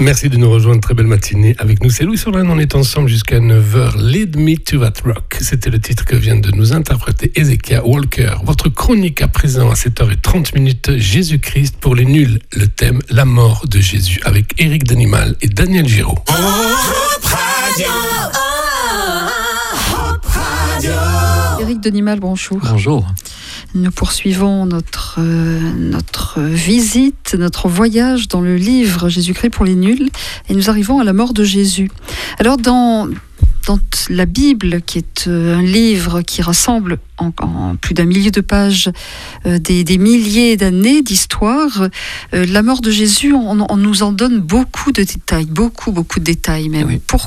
Merci de nous rejoindre, très belle matinée avec nous. C'est Louis Solène, on est ensemble jusqu'à 9h. Lead Me to That Rock, c'était le titre que vient de nous interpréter Ezekiah Walker. Votre chronique à présent à 7h30, Jésus-Christ pour les nuls. Le thème, la mort de Jésus, avec Éric Denimal et Daniel Giraud. Éric Denimal, bonjour. Bonjour. Nous poursuivons notre visite, notre voyage dans le livre Jésus-Christ pour les nuls, et nous arrivons à la mort de Jésus. Alors dans la Bible, qui est un livre qui rassemble en plus d'un millier de pages des milliers d'années d'histoire, la mort de Jésus, on nous en donne beaucoup de détails, beaucoup de détails même. Oui. Pourquoi ?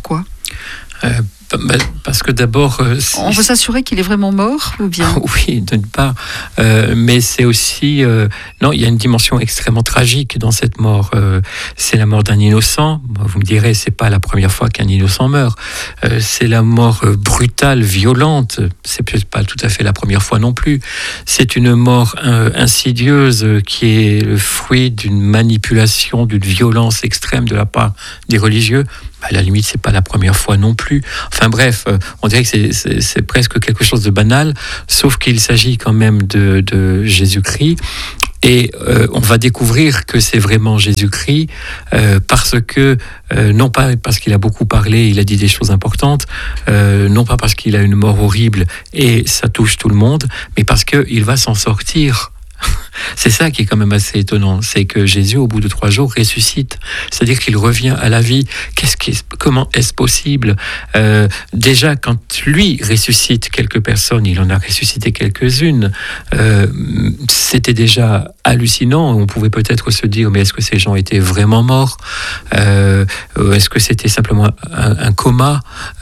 Parce que d'abord... on veut s'assurer qu'il est vraiment mort, ou bien ? Oui, d'une part. Mais c'est aussi... non, il y a une dimension extrêmement tragique dans cette mort. C'est la mort d'un innocent. Vous me direz, c'est pas la première fois qu'un innocent meurt. C'est la mort brutale, violente. C'est peut-être pas tout à fait la première fois non plus. C'est une mort insidieuse qui est le fruit d'une manipulation, d'une violence extrême de la part des religieux. À la limite, c'est pas la première fois non plus. Enfin bref, on dirait que c'est presque quelque chose de banal, sauf qu'il s'agit quand même de Jésus-Christ. Et on va découvrir que c'est vraiment Jésus-Christ parce que, non pas parce qu'il a beaucoup parlé, il a dit des choses importantes, non pas parce qu'il a une mort horrible et ça touche tout le monde, mais parce qu'il va s'en sortir. C'est ça qui est quand même assez étonnant, c'est que Jésus, au bout de 3 jours, ressuscite. C'est-à-dire qu'il revient à la vie. Comment est-ce possible ? Déjà, quand lui ressuscite quelques personnes, il en a ressuscité quelques-unes, c'était déjà hallucinant. On pouvait peut-être se dire, mais est-ce que ces gens étaient vraiment morts ? Est-ce que c'était simplement un coma ?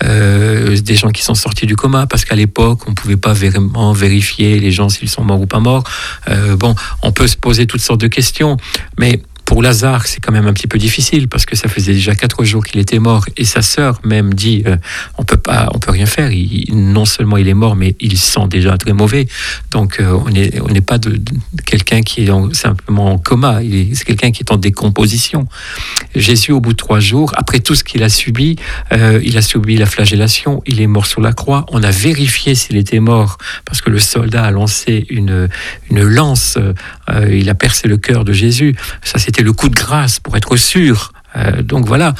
Des gens qui sont sortis du coma, parce qu'à l'époque, on ne pouvait pas vraiment vérifier les gens s'ils sont morts ou pas morts. Bon, on peut se poser toutes sortes de questions, mais pour Lazare, c'est quand même un petit peu difficile parce que ça faisait déjà 4 jours qu'il était mort et sa sœur même dit on peut rien faire. Non seulement il est mort, mais il sent déjà très mauvais. Donc on n'est pas de quelqu'un qui est simplement en coma. C'est quelqu'un qui est en décomposition. Jésus, au bout de 3 jours, après tout ce qu'il a subi, il a subi la flagellation. Il est mort sur la croix. On a vérifié s'il était mort parce que le soldat a lancé une lance. Il a percé le cœur de Jésus. Ça, c'était le coup de grâce pour être sûr. Donc voilà,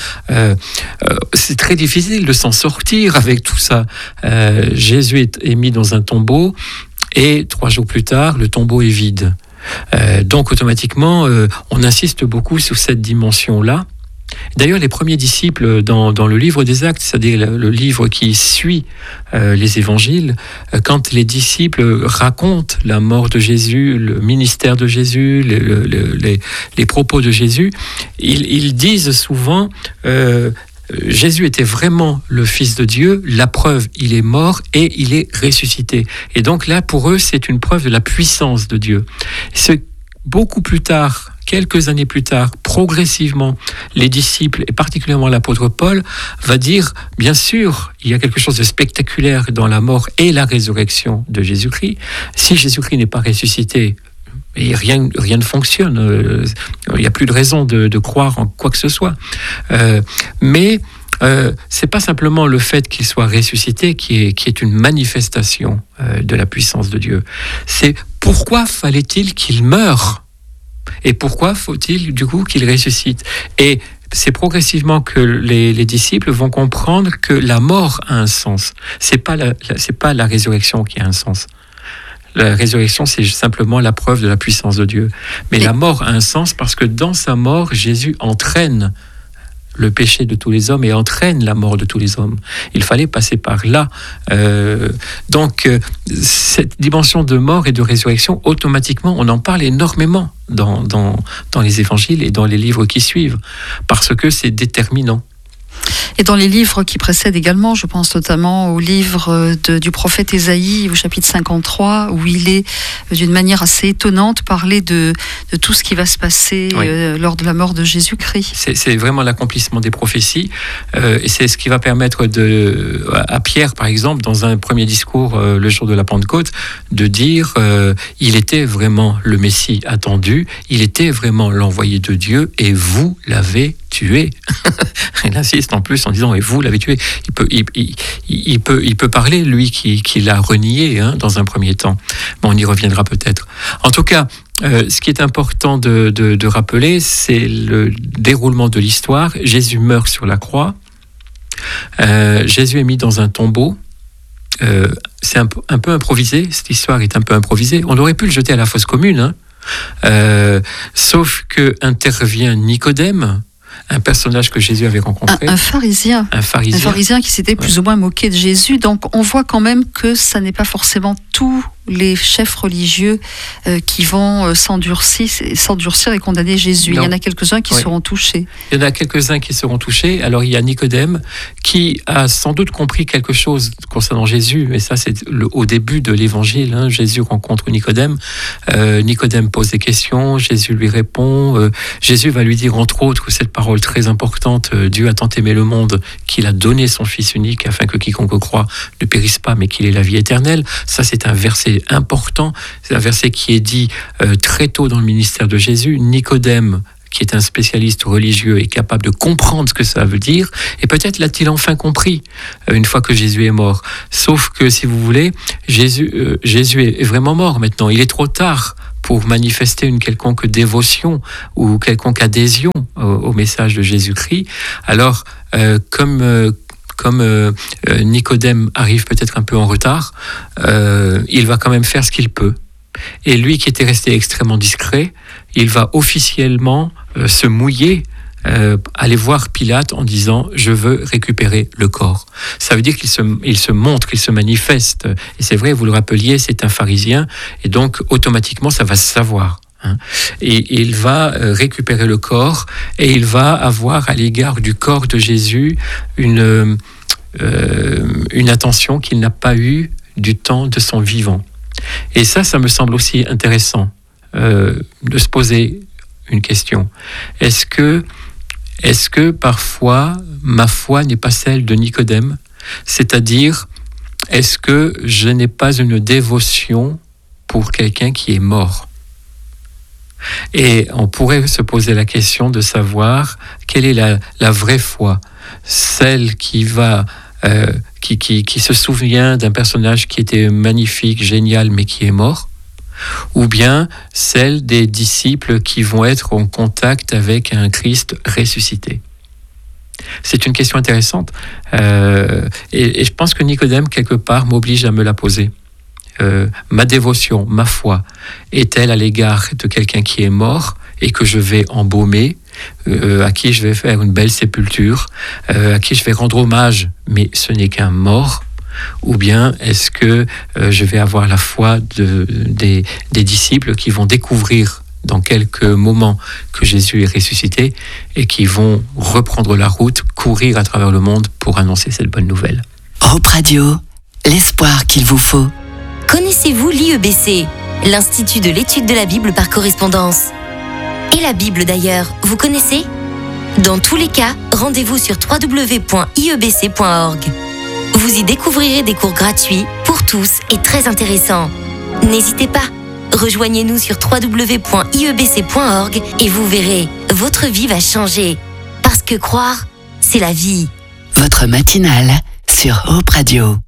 c'est très difficile de s'en sortir avec tout ça. Jésus est mis dans un tombeau et 3 jours plus tard, le tombeau est vide. Donc automatiquement, on insiste beaucoup sur cette dimension-là. D'ailleurs, les premiers disciples dans le livre des Actes, c'est-à-dire le livre qui suit les évangiles, quand les disciples racontent la mort de Jésus, le ministère de Jésus, les propos de Jésus, ils disent souvent Jésus était vraiment le Fils de Dieu, la preuve, il est mort et il est ressuscité. Et donc là, pour eux, c'est une preuve de la puissance de Dieu. C'est beaucoup plus tard, quelques années plus tard, progressivement, les disciples, et particulièrement l'apôtre Paul, va dire, bien sûr, il y a quelque chose de spectaculaire dans la mort et la résurrection de Jésus-Christ. Si Jésus-Christ n'est pas ressuscité, et rien ne fonctionne, il n'y a plus de raison de croire en quoi que ce soit. Mais c'est pas simplement le fait qu'il soit ressuscité qui est une manifestation de la puissance de Dieu. C'est pourquoi fallait-il qu'il meure ? Et pourquoi faut-il du coup qu'il ressuscite ? Et c'est progressivement que les disciples vont comprendre que la mort a un sens. C'est pas la résurrection qui a un sens. La résurrection, c'est simplement la preuve de la puissance de Dieu. Mais la mort a un sens parce que dans sa mort, Jésus entraîne le péché de tous les hommes et entraîne la mort de tous les hommes. Il fallait passer par là. Donc, cette dimension de mort et de résurrection, automatiquement, on en parle énormément dans les évangiles et dans les livres qui suivent, parce que c'est déterminant. Et dans les livres qui précèdent également, je pense notamment au livre du prophète Ésaïe, au chapitre 53, où il est, d'une manière assez étonnante, parlé de tout ce qui va se passer lors de la mort de Jésus-Christ. C'est vraiment l'accomplissement des prophéties, et c'est ce qui va permettre à Pierre, par exemple, dans un premier discours, le jour de la Pentecôte, de dire il était vraiment le Messie attendu, il était vraiment l'envoyé de Dieu, et vous l'avez tué. Il insiste en plus en disant, et vous l'avez tué. Il peut parler, lui qui l'a renié dans un premier temps. Bon, on y reviendra peut-être. En tout cas, ce qui est important de rappeler, c'est le déroulement de l'histoire. Jésus meurt sur la croix. Jésus est mis dans un tombeau. C'est un peu improvisé. Cette histoire est un peu improvisée. On aurait pu le jeter à la fosse commune. Sauf que intervient Nicodème, un personnage que Jésus avait rencontré. Un pharisien. Un pharisien qui s'était plus ou moins moqué de Jésus. Donc on voit quand même que ça n'est pas forcément tous les chefs religieux qui vont s'endurcir et condamner Jésus. Non. Il y en a quelques-uns qui seront touchés. Il y en a quelques-uns qui seront touchés. Alors il y a Nicodème qui a sans doute compris quelque chose concernant Jésus. Et ça, c'est au début de l'évangile. Jésus rencontre Nicodème. Nicodème pose des questions. Jésus lui répond. Jésus va lui dire entre autres cette parole très importante. Dieu a tant aimé le monde qu'il a donné son Fils unique afin que quiconque croit ne périsse pas mais qu'il ait la vie éternelle. Ça, c'est un verset important. C'est un verset qui est dit très tôt dans le ministère de Jésus. Nicodème, qui est un spécialiste religieux, est capable de comprendre ce que ça veut dire, et peut-être l'a-t-il enfin compris une fois que Jésus est mort. Sauf que, si vous voulez, Jésus est vraiment mort maintenant. Il est trop tard pour manifester une quelconque dévotion ou quelconque adhésion au message de Jésus-Christ. Alors, comme Nicodème arrive peut-être un peu en retard, il va quand même faire ce qu'il peut. Et lui qui était resté extrêmement discret, il va officiellement se mouiller, aller voir Pilate en disant « Je veux récupérer le corps ». Ça veut dire qu'il se montre, qu'il se manifeste. Et c'est vrai, vous le rappeliez, c'est un pharisien, et donc automatiquement ça va se savoir. Et il va récupérer le corps, et il va avoir à l'égard du corps de Jésus une attention qu'il n'a pas eue du temps de son vivant. Et ça me semble aussi intéressant de se poser une question. Est-ce que parfois ma foi n'est pas celle de Nicodème ? C'est-à-dire, est-ce que je n'ai pas une dévotion pour quelqu'un qui est mort ? Et on pourrait se poser la question de savoir quelle est la vraie foi, celle qui va qui se souvient d'un personnage qui était magnifique, génial, mais qui est mort, ou bien celle des disciples qui vont être en contact avec un Christ ressuscité. C'est une question intéressante, et je pense que Nicodème, quelque part, m'oblige à me la poser. Ma dévotion, ma foi, est-elle à l'égard de quelqu'un qui est mort et que je vais embaumer, à qui je vais faire une belle sépulture, à qui je vais rendre hommage, mais ce n'est qu'un mort? Ou bien est-ce que je vais avoir la foi des disciples qui vont découvrir dans quelques moments que Jésus est ressuscité et qui vont reprendre la route, courir à travers le monde pour annoncer cette bonne nouvelle? Hope Radio, l'espoir qu'il vous faut. Connaissez-vous l'IEBC, l'Institut de l'étude de la Bible par correspondance? Et la Bible d'ailleurs, vous connaissez? Dans tous les cas, rendez-vous sur www.iebc.org. Vous y découvrirez des cours gratuits pour tous et très intéressants. N'hésitez pas, rejoignez-nous sur www.iebc.org et vous verrez, votre vie va changer. Parce que croire, c'est la vie. Votre matinale sur Hope Radio.